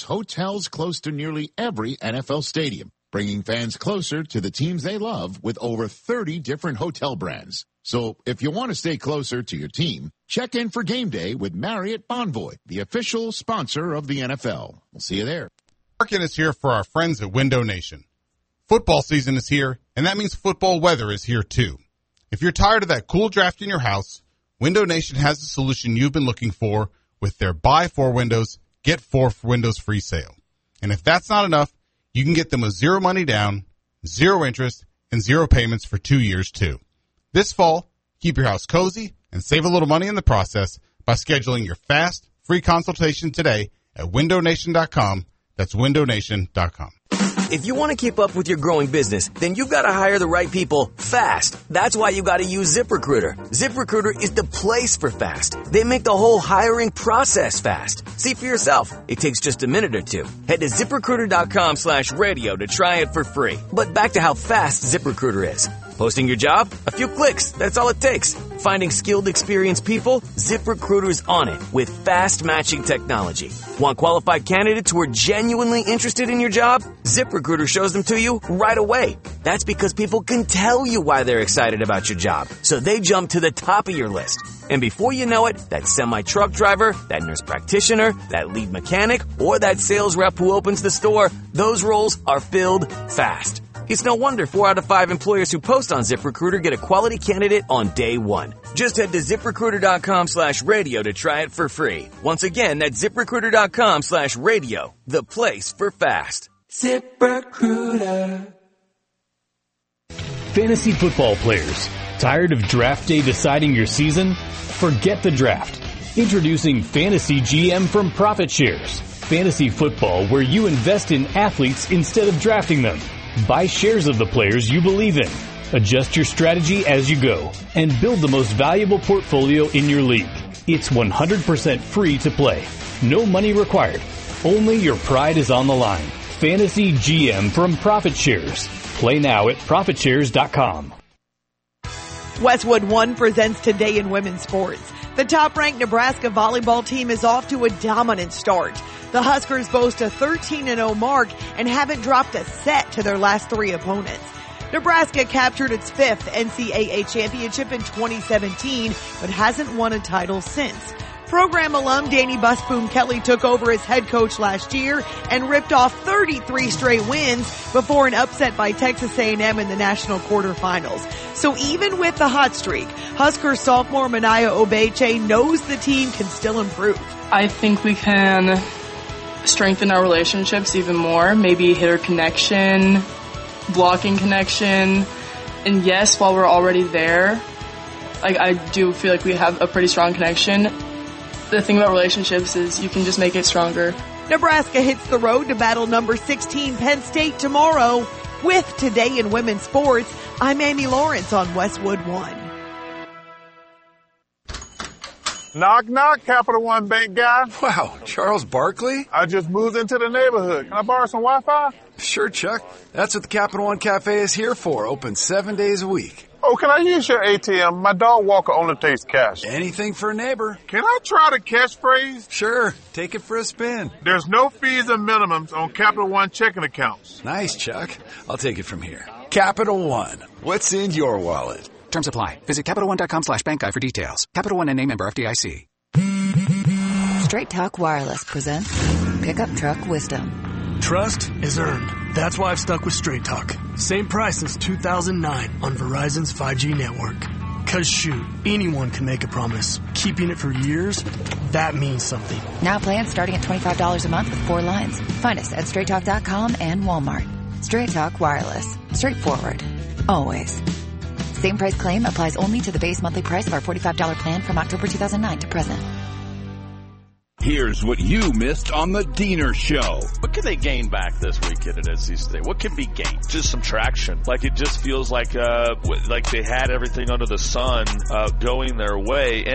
hotels close to nearly every NFL stadium, bringing fans closer to the teams they love with over 30 different hotel brands. So if you want to stay closer to your team, check in for game day with Marriott Bonvoy, the official sponsor of the NFL. We'll see you there. Market is here for our friends at Window Nation. Football season is here, and that means football weather is here too. If you're tired of that cool draft in your house, Window Nation has the solution you've been looking for with their Buy 4 Windows, Get 4 Windows free sale. And if that's not enough, you can get them with zero money down, zero interest, and zero payments for 2 years too. This fall, keep your house cozy and save a little money in the process by scheduling your fast, free consultation today at windownation.com. That's windownation.com. If you want to keep up with your growing business, then you've got to hire the right people fast. That's why you got to use ZipRecruiter. ZipRecruiter is the place for fast. They make the whole hiring process fast. See for yourself. It takes just a minute or two. Head to ZipRecruiter.com/radio to try it for free. But back to how fast ZipRecruiter is. Posting your job? A few clicks. That's all it takes. Finding skilled, experienced people? ZipRecruiter's on it with fast matching technology. Want qualified candidates who are genuinely interested in your job? ZipRecruiter shows them to you right away. That's because people can tell you why they're excited about your job, so they jump to the top of your list. And before you know it, that semi-truck driver, that nurse practitioner, that lead mechanic, or that sales rep who opens the store, those roles are filled fast. It's no wonder 4 out of 5 employers who post on ZipRecruiter get a quality candidate on day one. Just head to ZipRecruiter.com/radio to try it for free. Once again, that's ZipRecruiter.com/radio, the place for fast. ZipRecruiter. Fantasy football players, tired of draft day deciding your season? Forget the draft. Introducing Fantasy GM from Profit Shares. Fantasy football where you invest in athletes instead of drafting them. Buy shares of the players you believe in. Adjust your strategy as you go and build the most valuable portfolio in your league. It's 100% free to play. No money required. Only your pride is on the line. Fantasy GM from Profit Shares. Play now at ProfitShares.com. Westwood One presents Today in Women's Sports. The top-ranked Nebraska volleyball team is off to a dominant start. The Huskers boast a 13-0 mark and haven't dropped a set to their last 3 opponents. Nebraska captured its 5th NCAA championship in 2017, but hasn't won a title since. Program alum Danny Busboom Kelly took over as head coach last year and ripped off 33 straight wins before an upset by Texas A&M in the national quarterfinals. So even with the hot streak, Husker sophomore Mania Obeche knows the team can still improve. I think we can strengthen our relationships even more, maybe hitter connection, blocking connection, and yes, while we're already there, I do feel like we have a pretty strong connection. The thing about relationships is you can just make it stronger. Nebraska hits the road to battle number 16 Penn State tomorrow. With Today in Women's Sports, I'm Amy Lawrence on Westwood One. Knock, knock, Capital One Bank guy. Wow, Charles Barkley? I just moved into the neighborhood. Can I borrow some Wi-Fi? Sure, Chuck. That's what the Capital One Cafe is here for. Open 7 days a week. Oh, can I use your ATM? My dog walker only takes cash. Anything for a neighbor. Can I try the catchphrase? Sure. Take it for a spin. There's no fees and minimums on Capital One checking accounts. Nice, Chuck. I'll take it from here. Capital One. What's in your wallet? Terms apply. Visit CapitalOne.com/bankguy for details. Capital One and member FDIC. Straight Talk Wireless presents Pickup Truck Wisdom. Trust is earned. That's why I've stuck with Straight Talk. Same price since 2009 on Verizon's 5G network. Cause shoot, anyone can make a promise. Keeping it for years, that means something. Now plans starting at $25 a month with 4 lines. Find us at StraightTalk.com and Walmart. Straight Talk Wireless. Straightforward. Always. Same price claim applies only to the base monthly price of our $45 plan from October 2009 to present. Here's what you missed on the Diener Show. What can they gain back this weekend at NC State? What can be gained? Just some traction. Like it just feels like they had everything under the sun going their way.